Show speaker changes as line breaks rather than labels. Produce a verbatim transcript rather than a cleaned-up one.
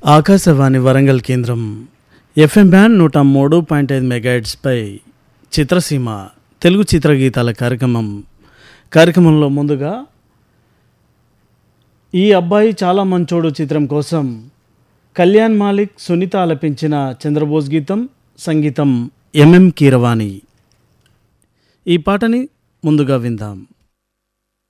ఆకాశవాణి వరంగల్ కేంద్రం FM band నూట మూడు పాయింట్ ఐదు మెగాహెర్ట్జ్పై చిత్రసీమ తెలుగు చిత్రగీతాల కార్యక్రమం కార్యక్రమంలో ముందుగా ఈ అబ్బాయి చాలా మంచోడు చిత్రం కోసం కళ్యాణ్ మాలిక్ సునీత ఆలపించిన చంద్రబోస్ గీతం, సంగీతం ఎంఎం కీరవాణి. ఈ పాటని ముందుగా విందాం.